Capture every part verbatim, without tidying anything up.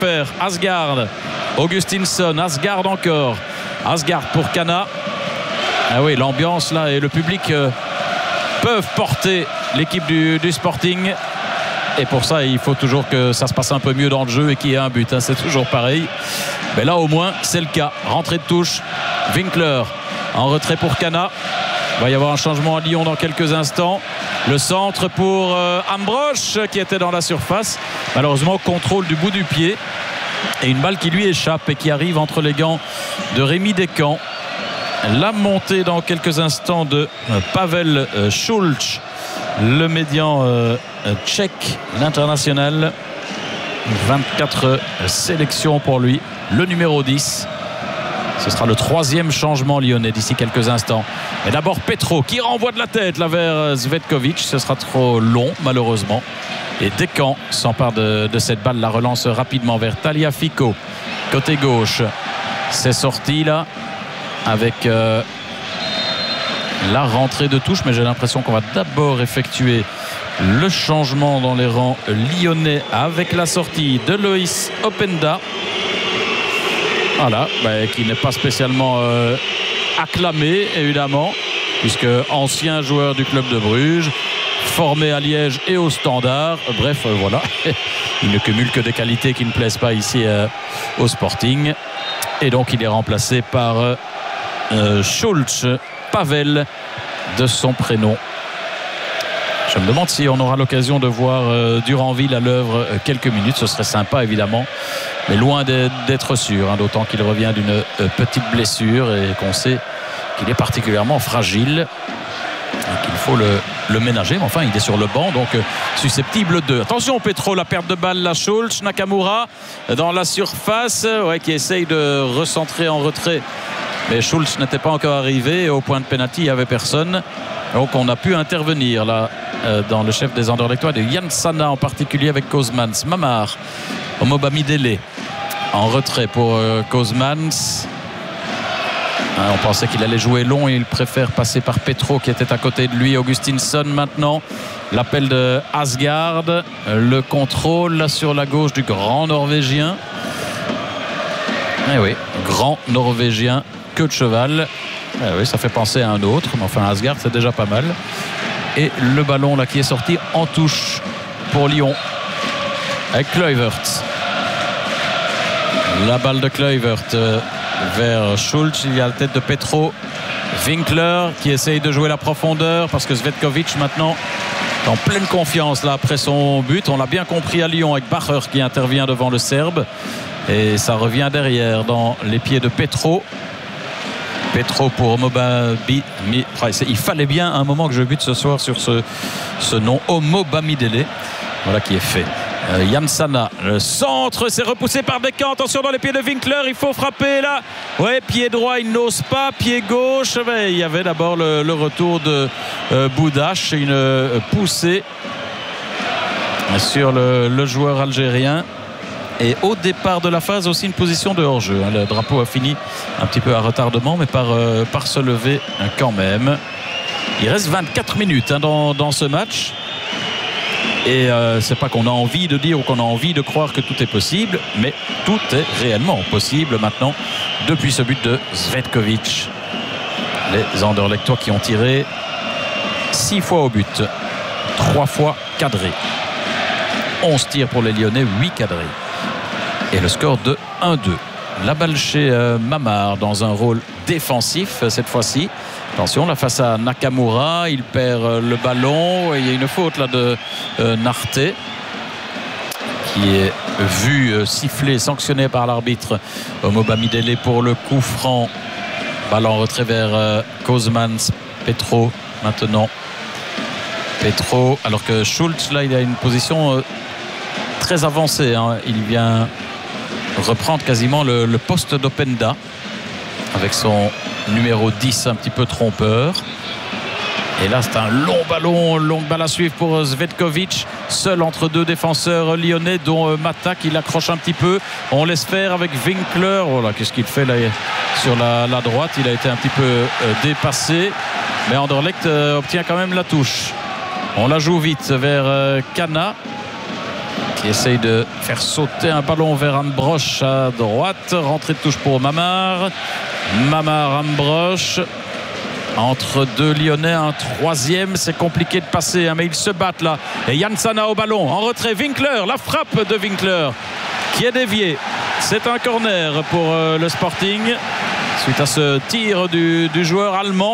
Père, Asgard, Augustinsson, Asgard encore, Asgard pour Kana. Ah oui, l'ambiance là et le public euh, peuvent porter l'équipe du, du Sporting. Et pour ça, il faut toujours que ça se passe un peu mieux dans le jeu et qu'il y ait un but. Hein. C'est toujours pareil. Mais là, au moins, c'est le cas. Rentrée de touche. Winkler en retrait pour Kana. Il va y avoir un changement à Lyon dans quelques instants. Le centre pour euh, Ambrosch qui était dans la surface. Malheureusement, contrôle du bout du pied. Et une balle qui lui échappe et qui arrive entre les gants de Rémi Descamps. La montée dans quelques instants de euh, Pavel euh, Schulz, le médian euh, tchèque, l'international. vingt-quatre sélections pour lui, le numéro dix. Ce sera le troisième changement lyonnais d'ici quelques instants. Et d'abord Petro qui renvoie de la tête là vers Zvetkovic. Ce sera trop long malheureusement. Et Descamps s'empare de, de cette balle, la relance rapidement vers Tagliafico. Côté gauche, c'est sorti là avec euh, la rentrée de touche. Mais j'ai l'impression qu'on va d'abord effectuer le changement dans les rangs lyonnais avec la sortie de Loïs Openda. Voilà, bah, qui n'est pas spécialement euh, acclamé évidemment, puisque ancien joueur du club de Bruges, formé à Liège et au Standard. Bref, euh, voilà, il ne cumule que des qualités qui ne plaisent pas ici euh, au Sporting. Et donc il est remplacé par euh, Schulz, Pavel de son prénom. Je me demande si on aura l'occasion de voir euh, Duranville à l'œuvre euh, quelques minutes. Ce serait sympa évidemment, mais loin d'être sûr, hein, d'autant qu'il revient d'une euh, petite blessure et qu'on sait qu'il est particulièrement fragile et qu'il faut le, le ménager. Mais enfin, il est sur le banc, donc euh, susceptible de... Attention Petro, la perte de balle, la Schulz, Nakamura dans la surface, ouais, qui essaye de recentrer en retrait. Mais Schulz n'était pas encore arrivé et au point de pénalty, il n'y avait personne. Donc on a pu intervenir là euh, dans le chef des Anderlechtois de Yann Sana en particulier avec Kozmans. Mamar, Omobamidele en retrait pour euh, Kozmans. Hein, on pensait qu'il allait jouer long et il préfère passer par Petro qui était à côté de lui. Augustinsson maintenant. L'appel de Asgard. Le contrôle là, sur la gauche du grand Norvégien. Eh oui, grand Norvégien, queue de cheval. Eh oui, ça fait penser à un autre, mais enfin Asgard c'est déjà pas mal. Et le ballon là qui est sorti en touche pour Lyon avec Kluivert. La balle de Kluivert euh, vers Schulz. Il y a la tête de Petro. Winkler qui essaye de jouer la profondeur parce que Zvetkovic maintenant est en pleine confiance là après son but. On l'a bien compris à Lyon avec Bacher qui intervient devant le Serbe. Et ça revient derrière dans les pieds de Petro. Petro pour Omobamidele. Il fallait bien un moment que je bute ce soir sur ce, ce nom, Omobamidele. Voilà qui est fait. Euh, Yann Sana, le centre, c'est repoussé par Descamps. Attention dans les pieds de Winkler, il faut frapper là. Ouais, pied droit, il n'ose pas. Pied gauche, mais il y avait d'abord le, le retour de euh, Boudache, une euh, poussée sur le, le joueur algérien. Et au départ de la phase aussi une position de hors-jeu. Le drapeau a fini un petit peu à retardement, mais par, euh, par se lever quand même. Il reste vingt-quatre minutes hein, dans, dans ce match. Et euh, c'est pas qu'on a envie de dire ou qu'on a envie de croire que tout est possible, mais tout est réellement possible maintenant depuis ce but de Zvetkovic. Les Anderlechtois qui ont tiré six fois au but, trois fois cadrés. onze tirs pour les Lyonnais, huit cadrés. Et le score de un deux. La balle chez euh, Mamar dans un rôle défensif euh, cette fois-ci. Attention, là face à Nakamura, il perd euh, le ballon. Et il y a une faute là de euh, Narté qui est vu euh, siffler, sanctionné par l'arbitre Omobamidele pour le coup franc. Balle en retrait vers euh, Kozmans. Petro maintenant. Petro, alors que Schulz là il a une position euh, très avancée. Hein. Il vient reprendre quasiment le, le poste d'Openda avec son numéro dix un petit peu trompeur. Et là c'est un long ballon, longue balle à suivre pour Zvetkovic, seul entre deux défenseurs lyonnais dont Mata qui l'accroche un petit peu. On laisse faire avec Winkler. Oh là, qu'est-ce qu'il fait là sur la, la droite? Il a été un petit peu euh, dépassé, mais Anderlecht euh, obtient quand même la touche. On la joue vite vers euh, Kana. qui essaye de faire sauter un ballon vers Ambrosch à droite. Rentrée de touche pour Mamard. Mamard, Ambrosch. Entre deux Lyonnais, un troisième, c'est compliqué de passer, hein, mais ils se battent là. Et Jansana au ballon, en retrait, Winkler, la frappe de Winkler qui est déviée. C'est un corner pour euh, le Sporting suite à ce tir du, du joueur allemand.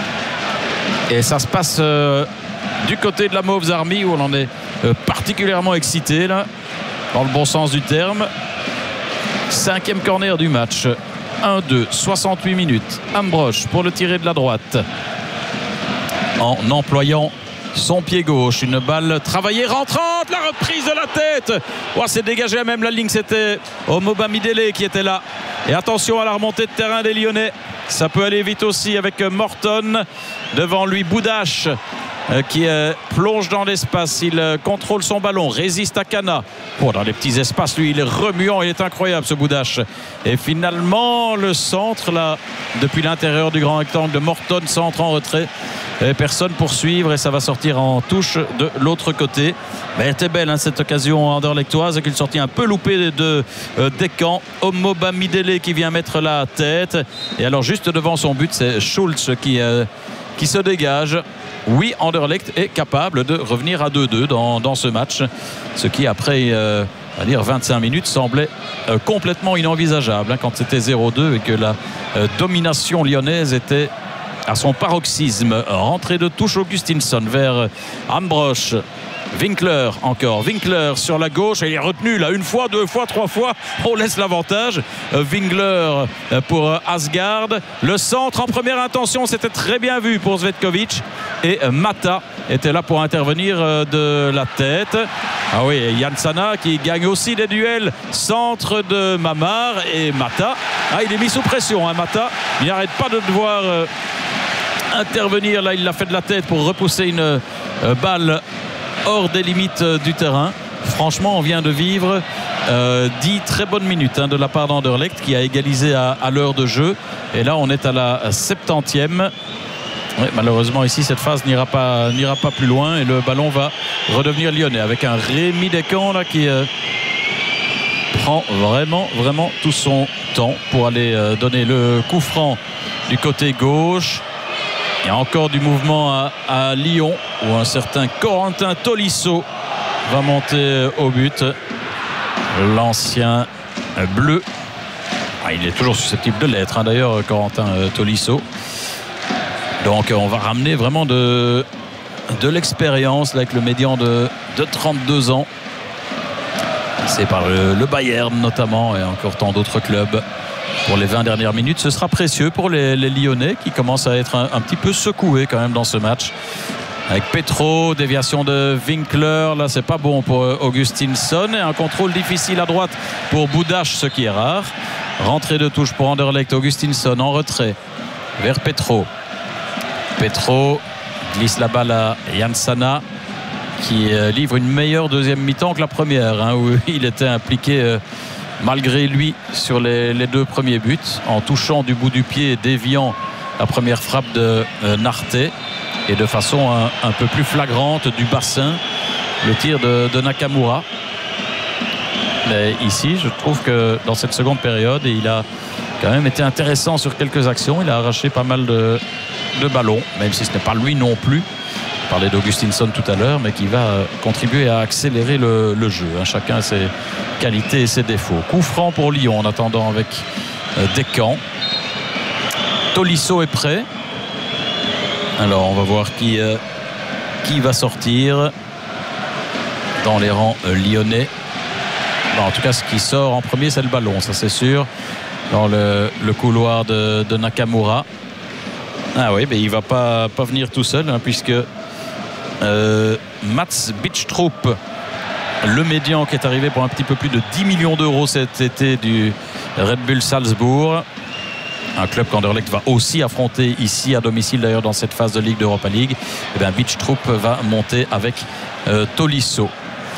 Et ça se passe euh, du côté de la Mauves Army où on en est euh, particulièrement excité là, dans le bon sens du terme. Cinquième corner du match. un deux, soixante-huit minutes. Ambrosch pour le tirer de la droite en employant son pied gauche. Une balle travaillée, rentrante, la reprise de la tête. Oh, c'est dégagé à même la ligne, c'était Omoba Midele qui était là. Et attention à la remontée de terrain des Lyonnais. Ça peut aller vite aussi avec Morton. Devant lui, Boudache qui euh, plonge dans l'espace. Il euh, contrôle son ballon, résiste à Cana. Oh, dans les petits espaces, lui, il est remuant, il est incroyable ce Boudache. Et finalement, le centre, là, depuis l'intérieur du grand rectangle de Morton, centre en retrait. Et personne pour suivre et ça va sortir en touche de l'autre côté. Mais elle était belle hein, cette occasion anderlechtoise, qu'il sortit un peu loupé de euh, Descamps. Omoba Midele qui vient mettre la tête. Et alors juste devant son but, c'est Schulz qui, euh, qui se dégage. Oui, Anderlecht est capable de revenir à deux deux dans, dans ce match. Ce qui, après euh, on va dire vingt-cinq minutes, semblait euh, complètement inenvisageable hein, quand c'était zéro deux et que la euh, domination lyonnaise était à son paroxysme. Rentrée de touche Augustinsson vers Ambrosch. Winkler encore, Winkler sur la gauche, il est retenu là une fois, deux fois, trois fois, on laisse l'avantage. Winkler pour Asgard, le centre en première intention, c'était très bien vu pour Zvetkovic et Mata était là pour intervenir de la tête. Ah oui, Jansana qui gagne aussi des duels, centre de Mamard et Mata. Ah, il est mis sous pression hein, Mata, il n'arrête pas de devoir euh, intervenir là, il l'a fait de la tête pour repousser une euh, balle hors des limites du terrain. Franchement, on vient de vivre euh, dix très bonnes minutes hein, de la part d'Anderlecht qui a égalisé à, à l'heure de jeu. Et là, on est à la septantième. Ouais, malheureusement, ici, cette phase n'ira pas, n'ira pas plus loin et le ballon va redevenir lyonnais avec un Rémi Descamps là, qui euh, prend vraiment, vraiment tout son temps pour aller euh, donner le coup franc du côté gauche. Il y a encore du mouvement à, à Lyon où un certain Corentin Tolisso va monter au but. L'ancien bleu. Ah, il est toujours susceptible de l'être hein, d'ailleurs Corentin Tolisso. Donc on va ramener vraiment de, de l'expérience avec le médian de, de trente-deux ans. C'est par le, le Bayern notamment et encore tant d'autres clubs. Pour les vingt dernières minutes, ce sera précieux pour les, les Lyonnais qui commencent à être un, un petit peu secoués quand même dans ce match. Avec Petro, déviation de Winkler, là c'est pas bon pour Augustinsson et un contrôle difficile à droite pour Boudache, ce qui est rare. Rentrée de touche pour Anderlecht, Augustinsson en retrait vers Petro. Petro glisse la balle à Jansana qui euh, livre une meilleure deuxième mi-temps que la première hein, où il était impliqué euh, malgré lui sur les, les deux premiers buts en touchant du bout du pied et déviant la première frappe de euh, Narté et de façon un, un peu plus flagrante du bassin le tir de, de Nakamura. Mais ici je trouve que dans cette seconde période il a quand même été intéressant sur quelques actions, il a arraché pas mal de, de ballons même si ce n'est pas lui non plus. On parlait d'Augustinsson tout à l'heure mais qui va contribuer à accélérer le, le jeu hein. Chacun a ses qualités et ses défauts. Coup franc pour Lyon en attendant avec euh, Descamps. Tolisso est prêt. Alors on va voir qui, euh, qui va sortir dans les rangs euh, lyonnais. Bon, en tout cas ce qui sort en premier c'est le ballon, ça c'est sûr, dans le, le couloir de, de Nakamura. Ah oui, mais il ne va pas, pas venir tout seul hein, puisque euh, Mats Bichtrup, le médian qui est arrivé pour un petit peu plus de dix millions d'euros cet été du Red Bull Salzbourg, un club qu'Anderlecht va aussi affronter ici à domicile d'ailleurs dans cette phase de Ligue d'Europa League. Et bien Bichtrup va monter avec euh, Tolisso.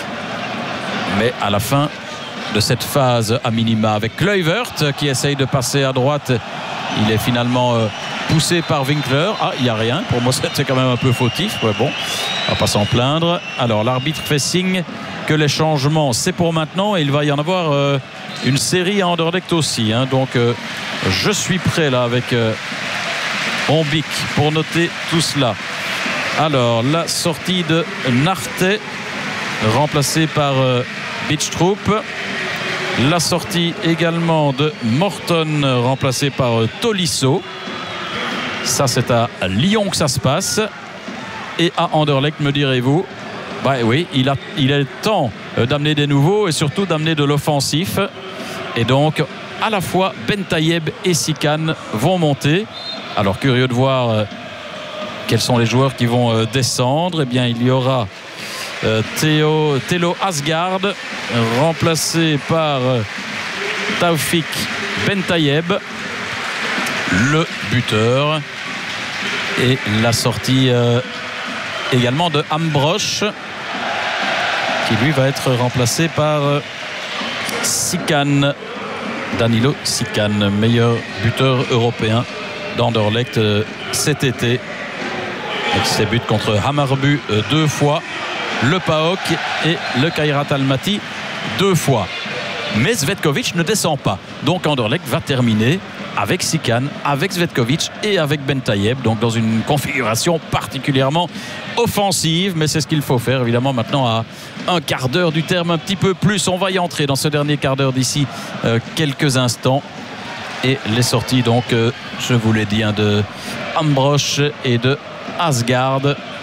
Mais à la fin de cette phase à minima avec Kluivert qui essaye de passer à droite, il est finalement euh, poussé par Winkler. Ah, il n'y a rien. Pour moi, c'était quand même un peu fautif. Ouais, bon, on va pas s'en plaindre. Alors, l'arbitre fait signe que les changements, c'est pour maintenant. Et il va y en avoir euh, une série à Anderlecht aussi. Hein. Donc, euh, je suis prêt là avec euh, mon bic pour noter tout cela. Alors, la sortie de Narte, remplacée par euh, Beachtroop. La sortie également de Morton, remplacée par euh, Tolisso. Ça, c'est à Lyon que ça se passe. Et à Anderlecht, me direz-vous, bah oui, il a, il est temps d'amener des nouveaux et surtout d'amener de l'offensif. Et donc, à la fois, Bentayeb et Sikan vont monter. Alors, curieux de voir euh, quels sont les joueurs qui vont euh, descendre. Eh bien, il y aura euh, Théo, Thélo Asgard, remplacé par euh, Taoufik Bentayeb, le buteur. Et la sortie euh, également de Ambrosch, qui lui va être remplacé par euh, Sikan. Danilo Sikan, meilleur buteur européen d'Anderlecht euh, cet été, avec ses buts contre Hammarby euh, deux fois, le PAOK et le Kairat Almaty deux fois. Mais Zvetkovic ne descend pas, donc Anderlecht va terminer avec Sikan, avec Zvetkovic et avec Bentayeb, donc dans une configuration particulièrement offensive, mais c'est ce qu'il faut faire évidemment maintenant à un quart d'heure du terme, un petit peu plus. On va y entrer dans ce dernier quart d'heure d'ici euh, quelques instants. Et les sorties donc, euh, je vous l'ai dit, hein, de Ambrosch et de Asgard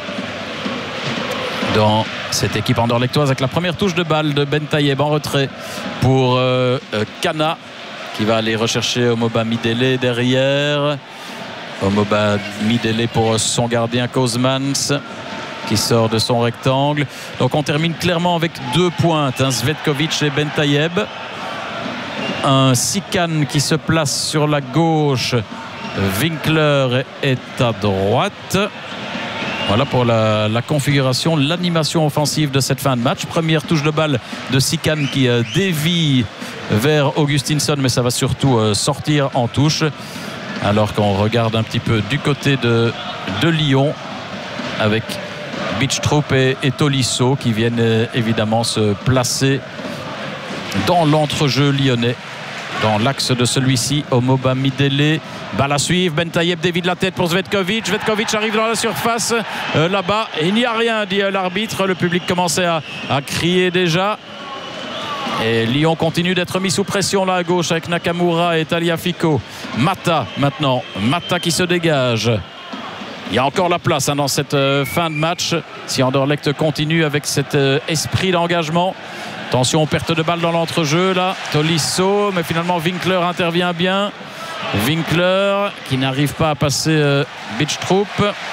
dans cette équipe anderlechtoise, avec la première touche de balle de Bentayeb en retrait pour euh, euh, Kana, qui va aller rechercher Omoba Midele derrière. Omoba Midele pour son gardien Kozmans, qui sort de son rectangle. Donc on termine clairement avec deux pointes, hein, Zvetkovic et Bentayeb. Un Sikan qui se place sur la gauche. Winkler est à droite. Voilà pour la, la configuration, l'animation offensive de cette fin de match. Première touche de balle de Sikan qui euh, dévie vers Augustinsson, mais ça va surtout euh, sortir en touche. Alors qu'on regarde un petit peu du côté de, de Lyon, avec Beachtroop et, et Tolisso qui viennent euh, évidemment se placer dans l'entrejeu lyonnais, dans l'axe de celui-ci. Omoba Midele, balle à suivre, Bentayeb dévie de la tête pour Zvetkovic. Zvetkovic arrive dans la surface euh, là-bas, et il n'y a rien, dit euh, l'arbitre. Le public commençait à, à crier déjà. Et Lyon continue d'être mis sous pression là à gauche avec Nakamura et Tagliafico. Mata maintenant, Mata qui se dégage. Il y a encore la place hein, dans cette euh, fin de match, si Anderlecht continue avec cet euh, esprit d'engagement. Attention, perte de balle dans l'entrejeu là, Tolisso, mais finalement Winkler intervient bien. Winkler qui n'arrive pas à passer euh, Beachtroop.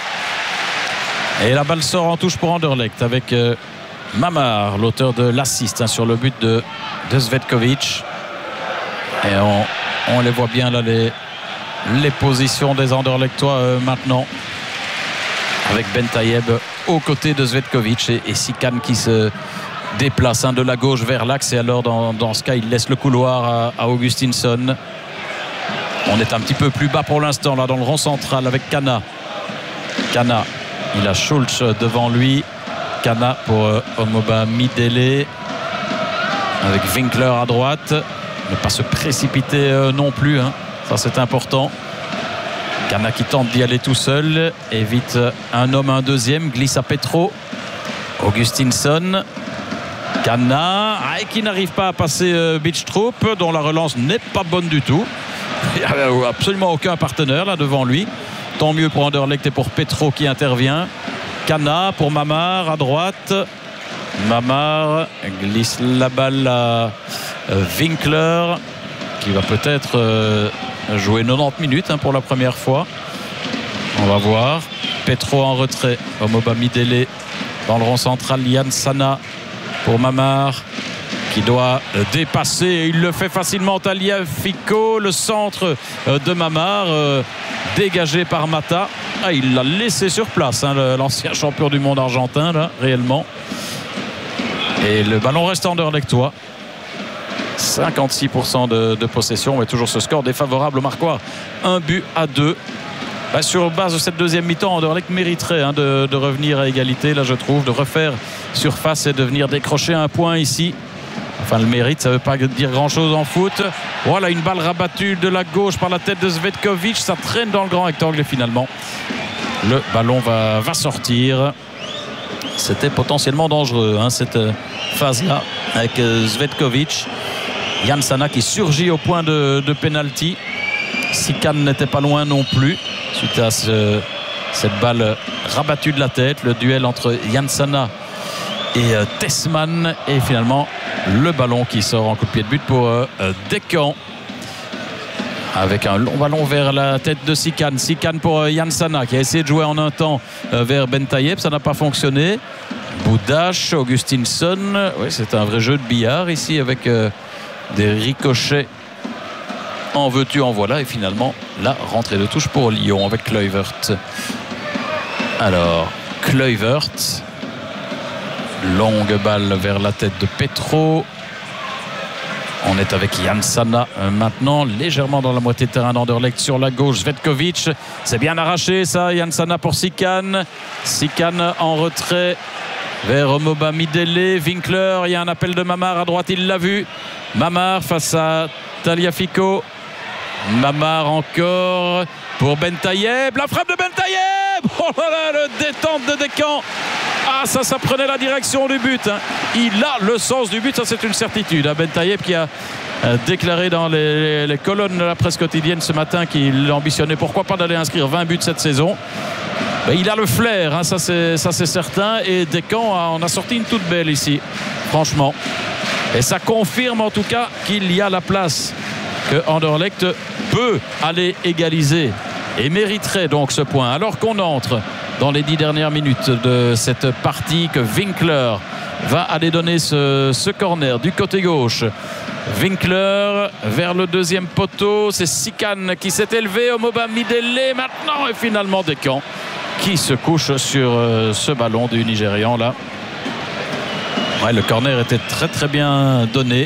Et la balle sort en touche pour Anderlecht avec euh, Mamar, l'auteur de l'assist hein, sur le but de, de Zvetkovic. Et on, on les voit bien là, les, les positions des Anderlechtois euh, maintenant, avec Bentayeb aux côtés de Zvetkovic et, et Sikan qui se déplace hein, de la gauche vers l'axe. Et alors dans, dans ce cas, il laisse le couloir à, à Augustinsson. On est un petit peu plus bas pour l'instant là dans le rond central avec Kana. Kana, il a Schultz devant lui. Kana pour euh, Omoba Midele, avec Winkler à droite. Ne pas se précipiter euh, non plus, hein. Ça c'est important. Kana qui tente d'y aller tout seul, évite un homme, un deuxième, glisse à Petro. Augustinsson, Kana, ah, et qui n'arrive pas à passer euh, Beachtroop, dont la relance n'est pas bonne du tout. Il n'y a absolument aucun partenaire là devant lui. Tant mieux pour Anderlecht et pour Petro qui intervient. Kana pour Mamar à droite. Mamar glisse la balle à Winkler, qui va peut-être euh, jouer quatre-vingt-dix minutes hein, pour la première fois. On va voir. Petro en retrait. Omoba Midele dans le rond central. Yann Sana pour Mamar, qui doit dépasser. Il le fait facilement. Tagliafico, le centre de Mamar, euh, dégagé par Mata. Ah, il l'a laissé sur place, hein, l'ancien champion du monde argentin, là, réellement. Et le ballon reste anderlechtois. cinquante-six pour cent de, de possession, mais toujours ce score défavorable au Marquois. Un but à deux. Bah, sur base de cette deuxième mi-temps, Anderlecht mériterait hein, de, de revenir à égalité, là je trouve, de refaire surface et de venir décrocher un point ici. Enfin, le mérite, ça ne veut pas dire grand-chose en foot. Voilà, une balle rabattue de la gauche par la tête de Cvetkovic. Ça traîne dans le grand rectangle et finalement, le ballon va, va sortir. C'était potentiellement dangereux, hein, cette phase-là, avec Cvetkovic. Yann Sana qui surgit au point de, de pénalty. Sikan n'était pas loin non plus suite à ce, cette balle rabattue de la tête. Le duel entre Yann Sana et euh, Tessman, et finalement le ballon qui sort en coup de pied de but pour euh, Descamps, avec un long ballon vers la tête de Sikan. Sikan pour euh, Yann Sana qui a essayé de jouer en un temps euh, vers Bentayeb, ça n'a pas fonctionné. Boudache, Augustinsson, oui, c'est un vrai jeu de billard ici avec euh, des ricochets en veux-tu en voilà, et finalement la rentrée de touche pour Lyon avec Kluivert. Alors Kluivert, longue balle vers la tête de Petro. On est avec Yann Sana euh, maintenant, légèrement dans la moitié de terrain d'Anderlecht sur la gauche. Cvetkovic, c'est bien arraché ça. Yann Sana pour Sikan. Sikan en retrait vers Moba Midele. Winkler, il y a un appel de Mamar à droite, il l'a vu. Mamar face à Tagliafico. Mamar encore pour Bentayeb. La frappe de Bentayeb. Oh là là, le détente de Descamps. Ah, ça, ça prenait la direction du but, hein. Il a le sens du but, ça c'est une certitude. Bentayeb qui a euh, déclaré dans les, les, les colonnes de la presse quotidienne ce matin qu'il ambitionnait, pourquoi pas, d'aller inscrire vingt buts cette saison. Ben, il a le flair, hein, ça c'est certain. Et Descamps en a sorti une toute belle ici, franchement. Et ça confirme en tout cas qu'il y a la place, que Anderlecht peut aller égaliser et mériterait donc ce point. Alors qu'on entre dans les dix dernières minutes de cette partie, que Winkler va aller donner ce, ce corner du côté gauche. Winkler vers le deuxième poteau, c'est Sikan qui s'est élevé au Moba Midele maintenant, et finalement Descamps qui se couche sur euh, ce ballon du Nigérian là. Ouais, le corner était très très bien donné.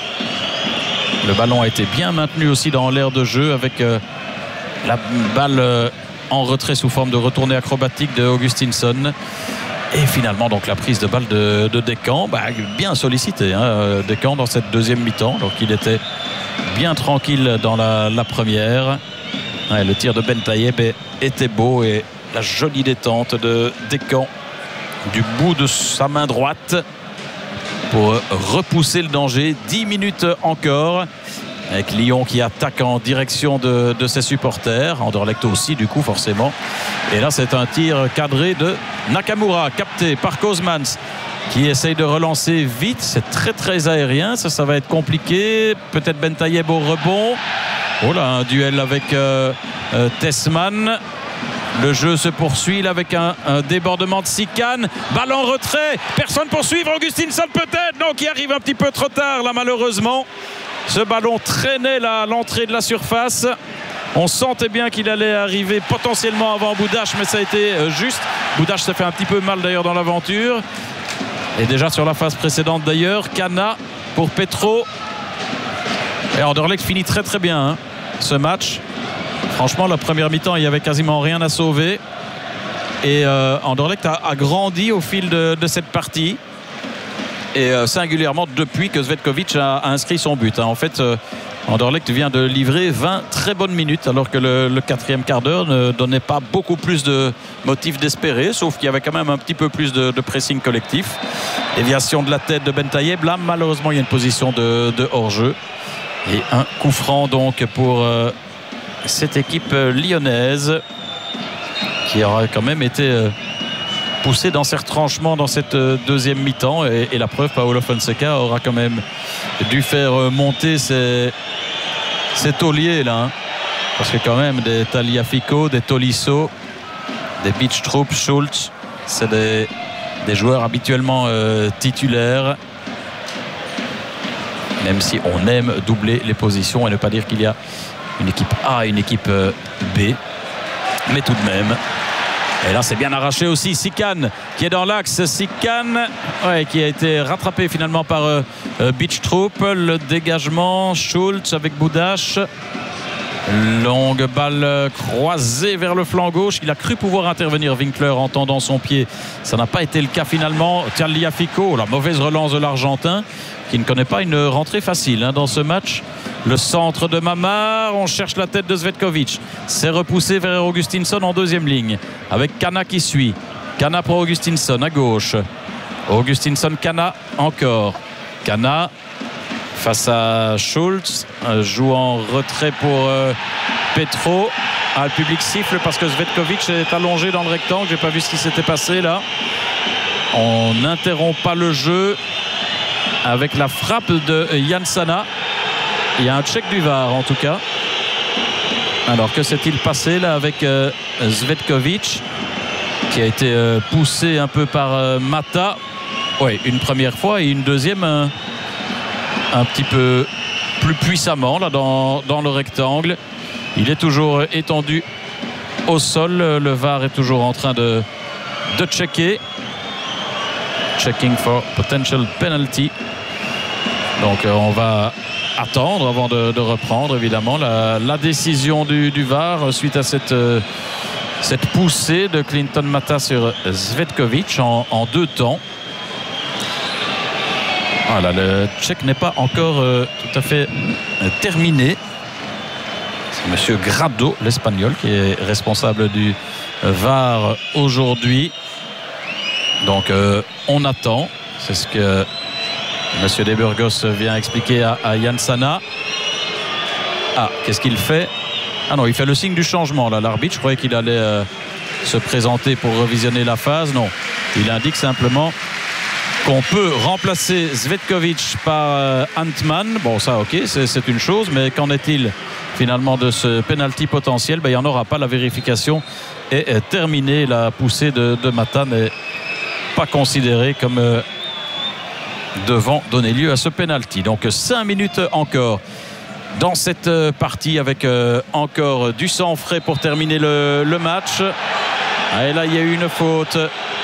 Le ballon a été bien maintenu aussi dans l'aire de jeu avec euh, la balle euh, en retrait sous forme de retournée acrobatique de Augustinsson. Et finalement donc la prise de balle de, de Descamps, bah, bien sollicité, hein, Descamps dans cette deuxième mi-temps. Donc il était bien tranquille dans la, la première. Ouais, le tir de Bentayeb était beau, et la jolie détente de Descamps du bout de sa main droite pour repousser le danger. Dix minutes encore, avec Lyon qui attaque en direction de, de ses supporters. Anderlecht aussi du coup forcément. Et là c'est un tir cadré de Nakamura, capté par Kozmans, qui essaye de relancer vite. C'est très très aérien, ça, ça va être compliqué. Peut-être Bentayeb au rebond. Oh là, un duel avec euh, euh, Tessman. Le jeu se poursuit là avec un, un débordement de Sikan. Balle en retrait, personne pour suivre. Augustinsson peut-être, non, qui arrive un petit peu trop tard là malheureusement. Ce ballon traînait là à l'entrée de la surface. On sentait bien qu'il allait arriver potentiellement avant Boudache, mais ça a été euh, juste. Boudache se fait un petit peu mal d'ailleurs dans l'aventure. Et déjà sur la phase précédente d'ailleurs, Kana pour Petro. Et Anderlecht finit très très bien hein, ce match. Franchement, la première mi-temps, il n'y avait quasiment rien à sauver. Et euh, Anderlecht a, a grandi au fil de, de cette partie. Et euh, singulièrement depuis que Cvetkovic a, a inscrit son but. Hein. En fait, euh, Anderlecht vient de livrer vingt très bonnes minutes, alors que le, le quatrième quart d'heure ne donnait pas beaucoup plus de motifs d'espérer, sauf qu'il y avait quand même un petit peu plus de, de pressing collectif. Déviation de la tête de Bentayeb. Là, malheureusement, il y a une position de, de hors-jeu. Et un coup franc donc pour... Euh, cette équipe lyonnaise qui aura quand même été poussée dans ses retranchements dans cette deuxième mi-temps, et, et la preuve, Paulo Fonseca aura quand même dû faire monter ses, ses tauliers là hein. Parce que quand même des Tagliafico, des Tolisso, des Beach-Troop, Schultz, c'est des, des joueurs habituellement euh, titulaires, même si on aime doubler les positions et ne pas dire qu'il y a une équipe A et une équipe B, mais tout de même. Et là c'est bien arraché aussi. Sikan qui est dans l'axe. Sikan ouais, qui a été rattrapé finalement par euh, Beach Troop. Le dégagement, Schultz avec Boudache. Longue balle croisée vers le flanc gauche. Il a cru pouvoir intervenir, Winkler, en tendant son pied. Ça n'a pas été le cas finalement. Tagliafico, la mauvaise relance de l'Argentin, qui ne connaît pas une rentrée facile hein, dans ce match. Le centre de Mamard, on cherche la tête de Zvetkovic. C'est repoussé vers Augustinsson en deuxième ligne, avec Kana qui suit. Kana pour Augustinsson à gauche. Augustinsson, Kana encore. Kana face à Schultz, joue en retrait pour euh, Petro. Ah, le public siffle parce que Zvetkovic est allongé dans le rectangle. J'ai pas vu ce qui s'était passé là. On n'interrompt pas le jeu avec la frappe de Jansana. Il y a un check du V A R en tout cas. Alors que s'est-il passé là avec euh, Zvetkovic qui a été euh, poussé un peu par euh, Mata. Oui, une première fois et une deuxième euh, un petit peu plus puissamment là dans, dans le rectangle. Il est toujours étendu au sol. Le V A R est toujours en train de, de checker. Checking for potential penalty. Donc euh, on va attendre avant de, de reprendre évidemment la, la décision du, du V A R suite à cette, euh, cette poussée de Clinton Mata sur Zvetkovic en, en deux temps. Voilà, le check n'est pas encore euh, tout à fait euh, terminé. C'est monsieur Grado, l'Espagnol, qui est responsable du V A R aujourd'hui. Donc euh, on attend. C'est ce que monsieur De Burgos vient expliquer à, à Jansana. Ah, qu'est-ce qu'il fait? Ah non, il fait le signe du changement là, l'arbitre. Je croyais qu'il allait euh, se présenter pour revisionner la phase. Non, il indique simplement qu'on peut remplacer Zvetkovic par euh, Antman. Bon, ça, ok, c'est une chose, mais qu'en est-il finalement de ce penalty potentiel? Ben, il n'y en aura pas. La vérification est, est terminée. La poussée de, de Mata n'est pas considérée comme euh, devant donner lieu à ce penalty. Donc, cinq minutes encore dans cette euh, partie avec euh, encore du sang frais pour terminer le, le match. Ah, et là, il y a eu une faute.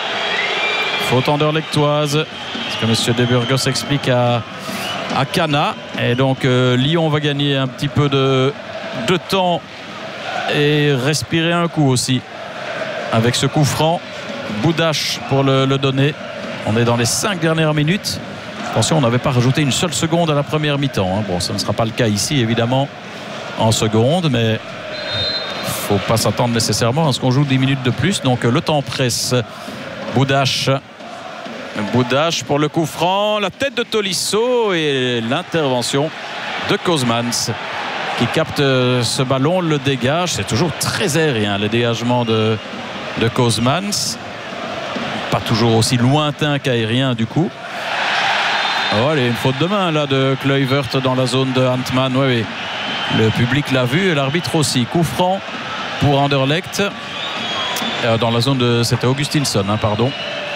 Faute anderlechtoise, ce que monsieur De Burgos explique à, à Kana. Et donc euh, Lyon va gagner un petit peu de, de temps et respirer un coup aussi avec ce coup franc. Boudache pour le, le donner. On est dans les cinq dernières minutes. Attention, on n'avait pas rajouté une seule seconde à la première mi-temps hein. Bon, ça ne sera pas le cas ici évidemment en seconde, mais il ne faut pas s'attendre nécessairement à ce qu'on joue dix minutes de plus. Donc le temps presse. Boudache Boudache pour le coup franc, la tête de Tolisso et l'intervention de Kozmans qui capte ce ballon, le dégage. C'est toujours très aérien le dégagement de, de Kozmans, pas toujours aussi lointain qu'aérien du coup. Oh, allez, une faute de main là de Kluivert dans la zone de Antman. Oui, oui. Le public l'a vu et l'arbitre aussi. Coup franc pour Anderlecht euh, dans la zone de, c'était Augustinsson hein, pardon.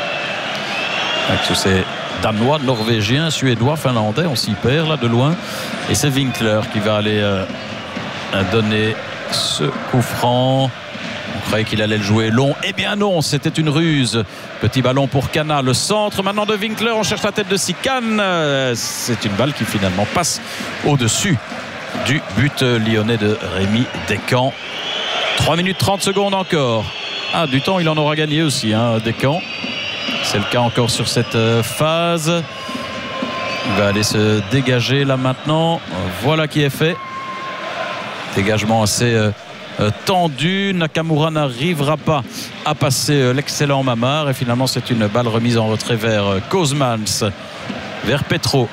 Avec tous ces Danois, Norvégiens, Suédois, Finlandais, on s'y perd là de loin. Et c'est Winkler qui va aller euh, donner ce coup franc. On croyait qu'il allait le jouer long. Eh bien non, c'était une ruse. Petit ballon pour Kana. Le centre maintenant de Winkler. On cherche la tête de Sikan. C'est une balle qui finalement passe au-dessus du but lyonnais de Rémi Descamps. trois minutes trente secondes encore. Ah, du temps, il en aura gagné aussi, hein, Descamps. C'est le cas encore sur cette phase. Il va aller se dégager là maintenant. Voilà qui est fait. Dégagement assez euh, tendu. Nakamura n'arrivera pas à passer euh, l'excellent Mamard. Et finalement, c'est une balle remise en retrait vers euh, Kozmans. Vers Petro.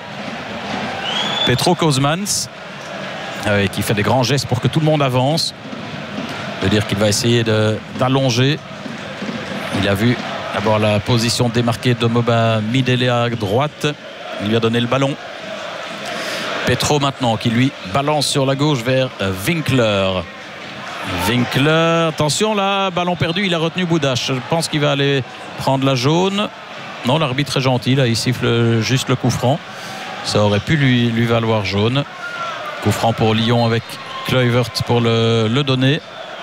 Petro Kozmans. Euh, qui fait des grands gestes pour que tout le monde avance. Ça veut dire qu'il va essayer d'allonger. Il a vu d'abord la position démarquée de Moba Midele à droite. Il lui a donné le ballon. Petro maintenant qui lui balance sur la gauche vers Winkler. Winkler, attention là, ballon perdu, il a retenu Boudache. Je pense qu'il va aller prendre la jaune. Non, l'arbitre est gentil, là, il siffle juste le coup franc. Ça aurait pu lui, lui valoir jaune. Coup franc pour Lyon avec Kluivert pour le, le donner.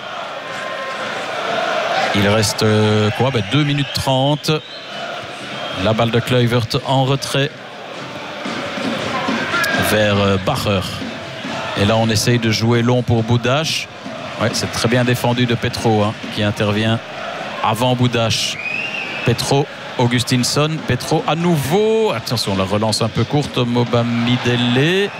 Il reste euh, quoi ben, deux minutes trente. La balle de Kluivert en retrait vers euh, Bacher. Et là, on essaye de jouer long pour Boudache. Ouais, c'est très bien défendu de Petro, hein, qui intervient avant Boudache. Petro, Augustinsson, Petro à nouveau. Attention, la relance un peu courte. Mobamidele,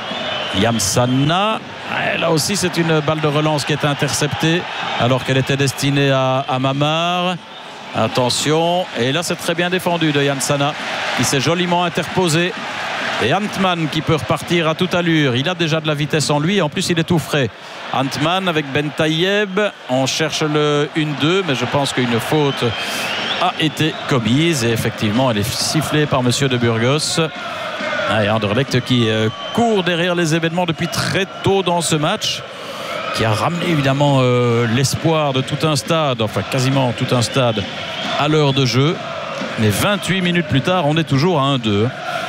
Yamsana. Ouais, là aussi, c'est une balle de relance qui est interceptée alors qu'elle était destinée à, à Mamar. Attention. Et là, c'est très bien défendu de Yamsana, qui s'est joliment interposé. Et Antman qui peut repartir à toute allure. Il a déjà de la vitesse en lui. En plus, il est tout frais. Antman avec Ben Taïeb. On cherche le un deux, mais je pense qu'une faute a été commise. Et effectivement, elle est sifflée par Monsieur de Burgos. Et Anderlecht qui euh, court derrière les événements depuis très tôt dans ce match, qui a ramené évidemment euh, l'espoir de tout un stade, enfin quasiment tout un stade, à l'heure de jeu. Mais vingt-huit minutes plus tard, on est toujours à un deux.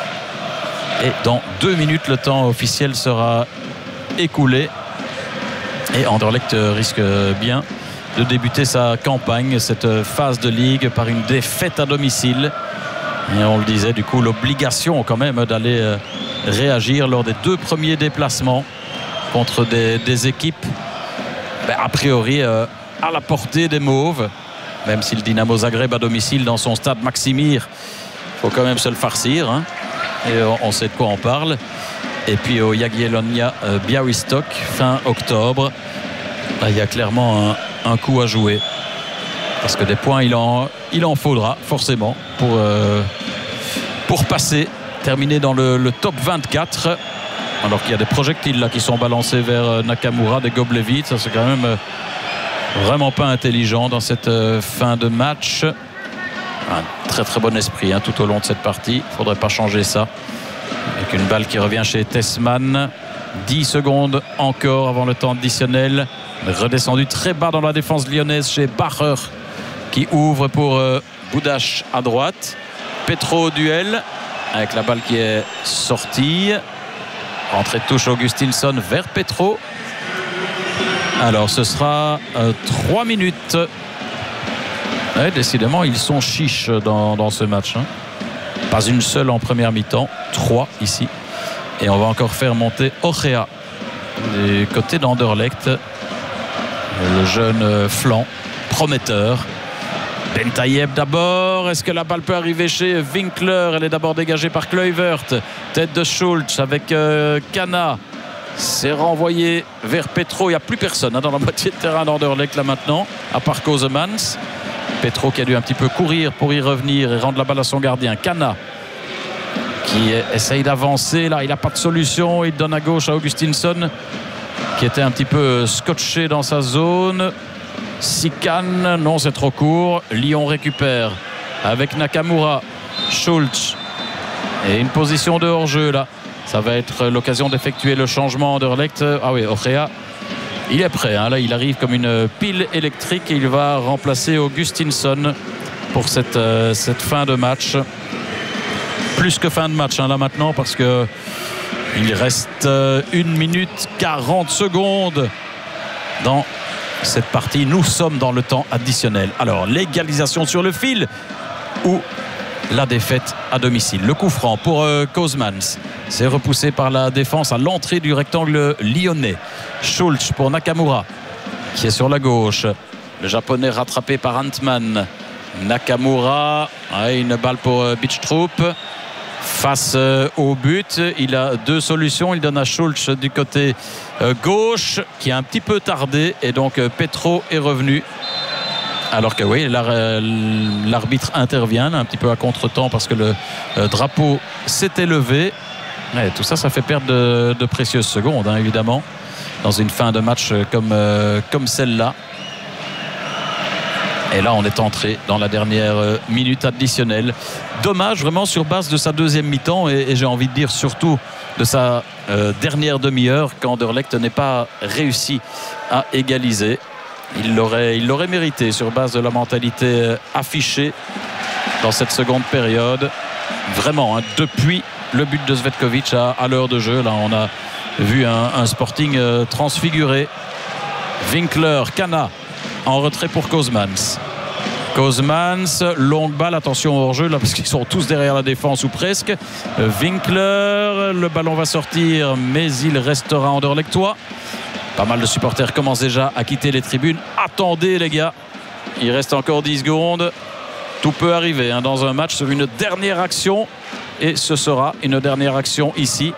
Et dans deux minutes, le temps officiel sera écoulé. Et Anderlecht risque bien de débuter sa campagne, cette phase de Ligue, par une défaite à domicile. Et on le disait, du coup, l'obligation quand même d'aller réagir lors des deux premiers déplacements contre des, des équipes ben, a priori euh, à la portée des Mauves. Même si le Dynamo Zagreb à domicile dans son stade Maximir, il faut quand même se le farcir, hein. Et on sait de quoi on parle. Et puis au Jagiellonia euh, Białystok fin octobre, là, il y a clairement un, un coup à jouer, parce que des points il en, il en faudra forcément pour, euh, pour passer, terminer dans le, le top vingt-quatre, alors qu'il y a des projectiles là qui sont balancés vers Nakamura, des gobelets vides. Ça, c'est quand même euh, vraiment pas intelligent dans cette euh, fin de match. Un très très bon esprit, hein, tout au long de cette partie. Il ne faudrait pas changer ça. Avec une balle qui revient chez Tessman. dix secondes encore avant le temps additionnel. Redescendu très bas dans la défense lyonnaise chez Bacher, qui ouvre pour euh, Boudache à droite. Petro au duel avec la balle qui est sortie. Entrée de touche Augustinsson vers Petro. Alors ce sera euh, trois minutes. Ouais, décidément, ils sont chiches dans, dans ce match, hein. Pas une seule en première mi-temps, trois ici. Et on va encore faire monter Ochea du côté d'Anderlecht. Le jeune flanc prometteur. Ben Taïeb d'abord. Est-ce que la balle peut arriver chez Winkler? Elle est d'abord dégagée par Kluivert. Tête de Schultz avec euh, Kana. C'est renvoyé vers Petro. Il n'y a plus personne, hein, dans la moitié de terrain d'Anderlecht là maintenant, à part Kosemans. Petro qui a dû un petit peu courir pour y revenir et rendre la balle à son gardien. Kana qui essaye d'avancer. Là, il n'a pas de solution. Il donne à gauche à Augustinsson, qui était un petit peu scotché dans sa zone. Sikan, non, c'est trop court. Lyon récupère avec Nakamura. Schultz. Et une position de hors-jeu là. Ça va être l'occasion d'effectuer le changement Anderlecht. Ah oui, Ochea. Il est prêt, hein. Là il arrive comme une pile électrique et il va remplacer Augustinsson pour cette, euh, cette fin de match. Plus que fin de match, hein, là maintenant, parce que il reste euh, une minute quarante secondes dans cette partie. Nous sommes dans le temps additionnel. Alors l'égalisation sur le fil ou la défaite à domicile. Le coup franc pour euh, Kosemans. C'est repoussé par la défense à l'entrée du rectangle lyonnais. Schultz pour Nakamura, qui est sur la gauche. Le japonais rattrapé par Antman. Nakamura, ouais, une balle pour euh, Bichtroup. Face euh, au but, il a deux solutions. Il donne à Schultz du côté euh, gauche, qui a un petit peu tardé. Et donc euh, Petro est revenu. Alors que oui, l'arbitre intervient un petit peu à contre-temps, parce que le euh, drapeau s'était levé. Ouais, tout ça, ça fait perdre de, de précieuses secondes, hein, évidemment, dans une fin de match comme, euh, comme celle-là. Et là, on est entré dans la dernière euh, minute additionnelle. Dommage, vraiment, sur base de sa deuxième mi-temps, et, et j'ai envie de dire surtout de sa euh, dernière demi-heure, qu'Anderlecht n'ait pas réussi à égaliser. Il l'aurait, il l'aurait mérité sur base de la mentalité affichée dans cette seconde période. Vraiment, hein, depuis le but de Zvetkovic à, à l'heure de jeu, là on a vu un, un Sporting euh, transfiguré. Winkler, Kana en retrait pour Kosemans. Kozmans, longue balle, attention au hors-jeu là parce qu'ils sont tous derrière la défense ou presque. Winkler, le ballon va sortir mais il restera anderlechtois. Pas mal de supporters commencent déjà à quitter les tribunes. Attendez les gars, il reste encore dix secondes. Tout peut arriver hein, dans un match sur une dernière action et ce sera une dernière action ici.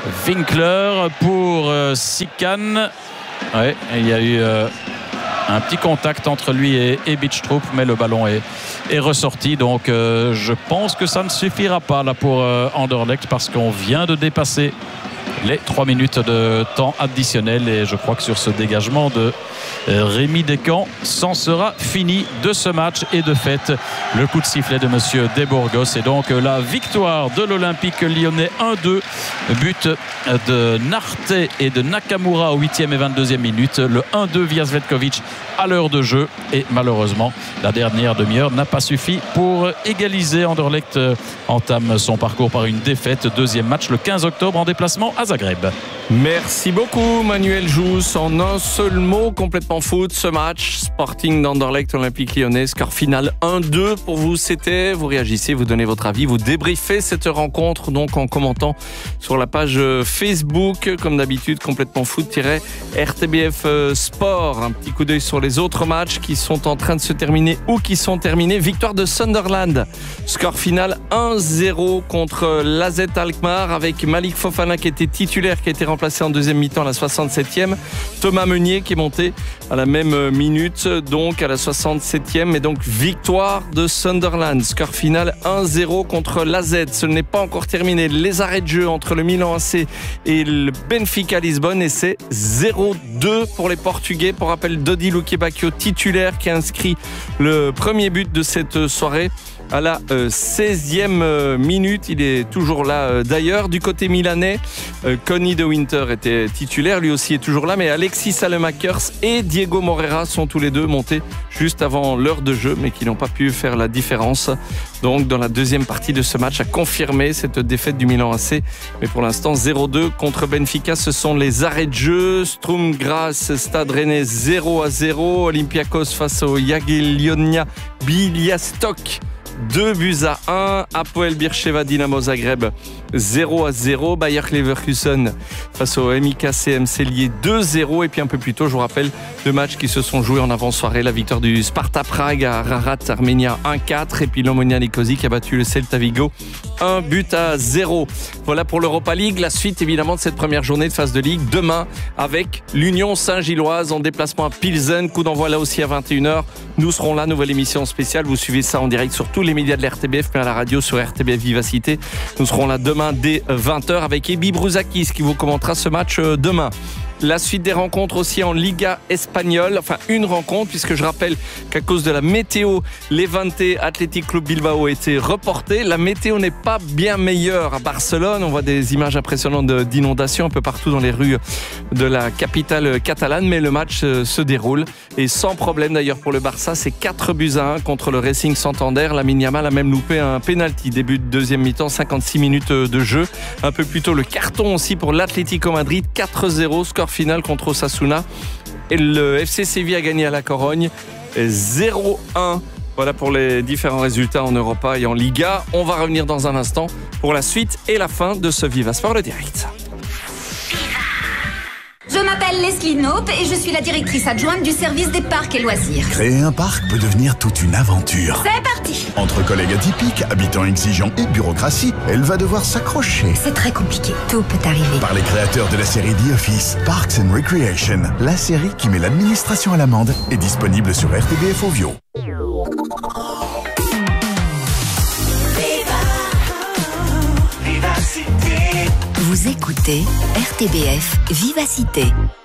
Winkler pour euh, Sikan. Ouais, il y a eu euh, un petit contact entre lui et, et Beachtroup, mais le ballon est, est ressorti. Donc euh, je pense que ça ne suffira pas là pour euh, Anderlecht parce qu'on vient de dépasser les trois minutes de temps additionnel et je crois que sur ce dégagement de Rémi Descamps, c'en sera fini de ce match et de fait le coup de sifflet de monsieur Desbourgos et donc la victoire de l'Olympique lyonnais un deux, but de Narte et de Nakamura au huitième et vingt-deuxième minute, le un deux via Zvetkovic à l'heure de jeu et malheureusement la dernière demi-heure n'a pas suffi pour égaliser. Anderlecht entame son parcours par une défaite, deuxième match le quinze octobre en déplacement à Zagreb. Merci beaucoup Manuel Jousse. En un seul mot, complètement foot, ce match Sporting d'Anderlecht, Olympique Lyonnais, score final un deux pour vous. C'était, vous réagissez, vous donnez votre avis, vous débriefez cette rencontre donc en commentant sur la page Facebook comme d'habitude, complètement foot-R T B F Sport. Un petit coup d'œil sur les autres matchs qui sont en train de se terminer ou qui sont terminés. Victoire de Sunderland, score final un zéro contre l'A Z Alkmaar avec Malik Fofana qui était titulaire, qui a été remplacé en deuxième mi-temps à la soixante-septième. Thomas Meunier qui est monté à la même minute, donc à la soixante-septième. Et donc victoire de Sunderland. Score final un zéro contre l'A Z. Ce n'est pas encore terminé. Les arrêts de jeu entre le Milan A C et le Benfica Lisbonne et c'est zéro deux pour les Portugais. Pour rappel, Dodi Lukebakio titulaire qui a inscrit le premier but de cette soirée. À la euh, seizième euh, minute, il est toujours là euh, d'ailleurs. Du côté milanais, euh, Connie de Winter était titulaire, lui aussi est toujours là, mais Alexis Salemakers et Diego Moreira sont tous les deux montés juste avant l'heure de jeu, mais qui n'ont pas pu faire la différence. Donc dans la deuxième partie de ce match, a confirmé cette défaite du Milan A C. Mais pour l'instant, zéro deux contre Benfica, ce sont les arrêts de jeu. Sturm Graz, Stade Rennais zéro à zéro. Olympiakos face au Jagiellonia Białystok. deux buts à un. Hapoel Beersheva Dynamo Zagreb zéro à zéro. Bayer Leverkusen face au M I K C M C lié deux zéro. Et puis un peu plus tôt, je vous rappelle deux matchs qui se sont joués en avant-soirée. La victoire du Sparta Prague à Rarat Arménia un quatre. Et puis l'Omonia Nicosie qui a battu le Celta Vigo un but à zéro. Voilà pour l'Europa League. La suite évidemment de cette première journée de phase de Ligue demain avec l'Union Saint-Gilloise en déplacement à Pilsen. Coup d'envoi là aussi à vingt et une heures. Nous serons là, nouvelle émission spéciale. Vous suivez ça en direct sur tous les médias de l'R T B F, mais à la radio sur R T B F Vivacité. Nous serons là demain dès vingt heures avec Ebi Brouzakis qui vous commentera ce match demain. La suite des rencontres aussi en Liga espagnole, enfin une rencontre puisque je rappelle qu'à cause de la météo, Levante Athletic Club Bilbao a été reporté. La météo n'est pas bien meilleure à Barcelone. On voit des images impressionnantes d'inondations un peu partout dans les rues de la capitale catalane, mais le match se déroule et sans problème d'ailleurs pour le Barça. C'est quatre buts à un contre le Racing Santander. Lamine Yamal a même loupé un penalty. Début de deuxième mi-temps, cinquante-six minutes de jeu. Un peu plus tôt le carton aussi pour l'Atlético Madrid, quatre zéro, score final contre Osasuna. Et le F C Séville a gagné à la Corogne zéro un. Voilà pour les différents résultats en Europa et en Liga. On va revenir dans un instant pour la suite et la fin de ce Viva Sport le direct. Je m'appelle Leslie Knope et je suis la directrice adjointe du service des parcs et loisirs. Créer un parc peut devenir toute une aventure. C'est parti! Entre collègues atypiques, habitants exigeants et bureaucratie, elle va devoir s'accrocher. C'est très compliqué. Tout peut arriver. Par les créateurs de la série The Office, Parks and Recreation, la série qui met l'administration à l'amende, est disponible sur R T B F Ovio. Vous écoutez R T B F Vivacité.